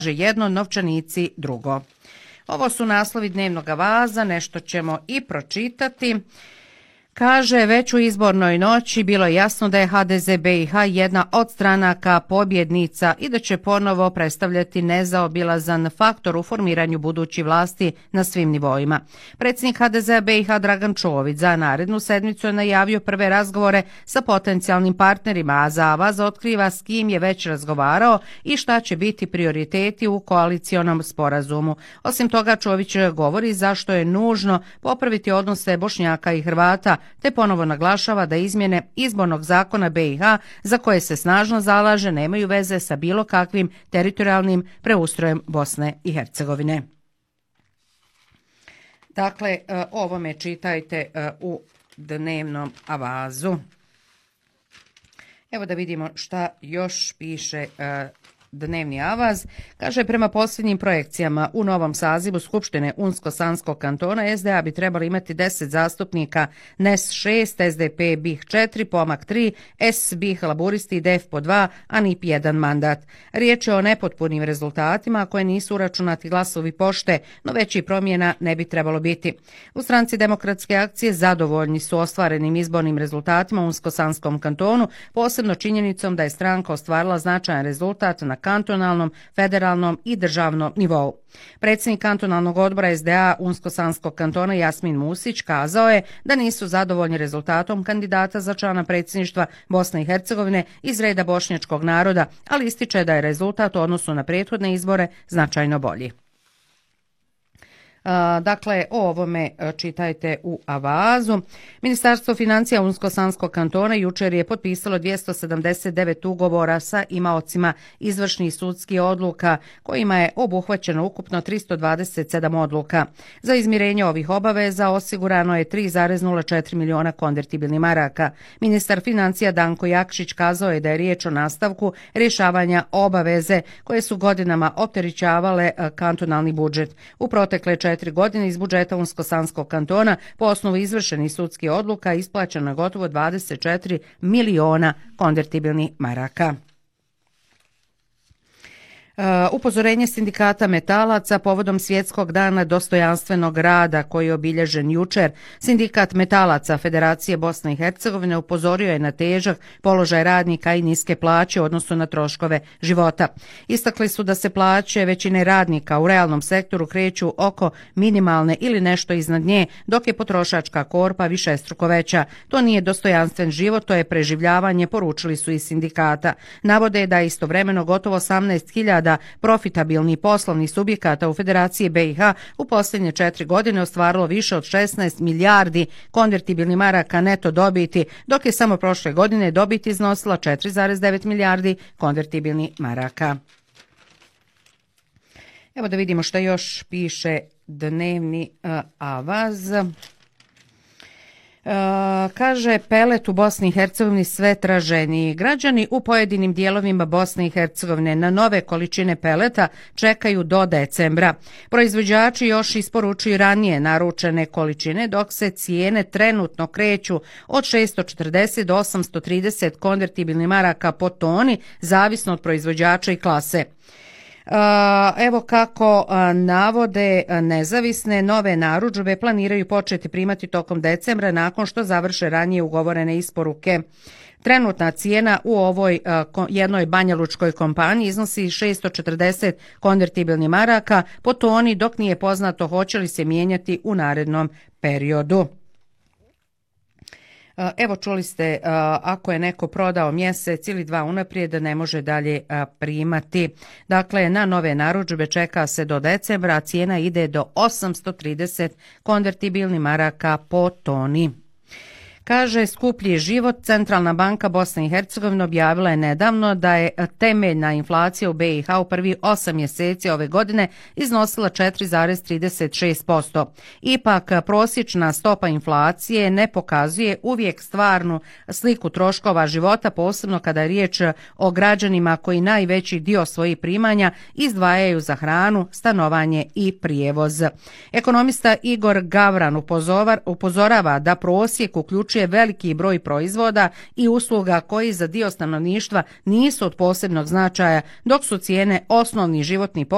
jedno, novčanici drugo. Ovo su naslovi dnevnog vaza, nešto ćemo i pročitati. Kaže, već u izbornoj noći bilo je jasno da je HDZ BiH jedna od stranaka pobjednica i da će ponovo predstavljati nezaobilazan faktor u formiranju budućih vlasti na svim nivoima. Predsjednik HDZ BiH Dragan Čović za narednu sedmicu je najavio prve razgovore sa potencijalnim partnerima, a za avaz otkriva s kim je već razgovarao i šta će biti prioriteti u koalicionom sporazumu. Osim toga, Čović govori zašto je nužno popraviti odnose Bošnjaka i Hrvata, te ponovo naglašava da izmjene izbornog zakona BiH, za koje se snažno zalaže, nemaju veze sa bilo kakvim teritorijalnim preustrojem Bosne i Hercegovine. Dakle, ovome čitajte u dnevnom avazu. Evo da vidimo šta još piše dnevni avaz. Kaže, prema posljednjim projekcijama u novom sazivu Skupštine Unsko-Sanskog kantona SDA bi trebali imati 10 zastupnika, NES 6, SDP BiH 4, Pomak 3, S BiH Laburisti i DEF po 2, a NIP 1 mandat. Riječ je o nepotpunim rezultatima koje nisu uračunati glasovi pošte, no većih promjena ne bi trebalo biti. U Stranci demokratske akcije zadovoljni su ostvarenim izbornim rezultatima u Unsko-Sanskom kantonu, posebno činjenicom da je stranka ostvarila značajan rezultat na kantonalnom, federalnom i državnom nivou. Predsjednik kantonalnog odbora SDA Unsko-Sanskog kantona Jasmin Musić kazao je da nisu zadovoljni rezultatom kandidata za člana predsjedništva Bosne i Hercegovine iz reda bošnjačkog naroda, ali ističe da je rezultat u odnosu na prethodne izbore značajno bolji. Dakle, o ovome čitajte u avazu. Ministarstvo financija Unsko-Sanskog kantona jučer je potpisalo 279 ugovora sa imaocima izvršnih sudskih odluka, kojima je obuhvaćeno ukupno 327 odluka. Za izmirenje ovih obaveza osigurano je 3,04 miliona konvertibilnih maraka. Ministar financija Danko Jakšić kazao je da je riječ o nastavku rješavanja obaveze koje su godinama opterećavale kantonalni budžet. U protekle 4 godine iz budžeta Unsko-Sanskog kantona po osnovu izvršenih sudskih odluka isplaćeno je gotovo 24 miliona konvertibilnih maraka. Upozorenje sindikata metalaca povodom Svjetskog dana dostojanstvenog rada koji je obilježen jučer. Sindikat metalaca Federacije Bosne i Hercegovine upozorio je na težak položaj radnika i niske plaće u odnosu na troškove života. Istakli su da se plaće većine radnika u realnom sektoru kreću oko minimalne ili nešto iznad nje, dok je potrošačka korpa višestruko veća. To nije dostojanstven život, to je preživljavanje, poručili su iz sindikata. Navode da je istovremeno gotovo 18.000 profitabilnih poslovnih subjekata u Federaciji BiH u posljednje 4 godine ostvarilo više od 16 milijardi konvertibilnih maraka neto dobiti, dok je samo prošle godine dobit iznosila 4,9 milijardi konvertibilnih maraka. Evo da vidimo što još piše dnevni avaz. Kaže, pelet u Bosni i Hercegovini sve traženiji. Građani u pojedinim dijelovima Bosne i Hercegovine na nove količine peleta čekaju do decembra. Proizvođači još isporučuju ranije naručene količine, dok se cijene trenutno kreću od 640 do 830 konvertibilnih maraka po toni, zavisno od proizvođača i klase. Evo kako navode nezavisne, nove narudžbe planiraju početi primati tokom decembra nakon što završe ranije ugovorene isporuke. Trenutna cijena u ovoj jednoj banjalučkoj kompaniji iznosi 640 konvertibilnih maraka po toni, dok nije poznato hoće li se mijenjati u narednom periodu. Evo čuli ste, ako je neko prodao mjesec ili dva unaprijed, ne može dalje primati. Dakle, na nove narudžbe čeka se do decembra, a cijena ide do 830 konvertibilnih maraka po toni. Kaže, skuplji život. Centralna banka Bosne i Hercegovine objavila je nedavno da je temeljna inflacija u BiH u prvi 8 mjeseci ove godine iznosila 4,36%. Ipak, prosječna stopa inflacije ne pokazuje uvijek stvarnu sliku troškova života, posebno kada je riječ o građanima koji najveći dio svojih primanja izdvajaju za hranu, stanovanje i prijevoz. Ekonomista Igor Gavran upozorava da prosjek uključuje veliki broj proizvoda i usluga koji za dio stanovništva nisu od posebnog značaja, dok su cijene osnovnih životnih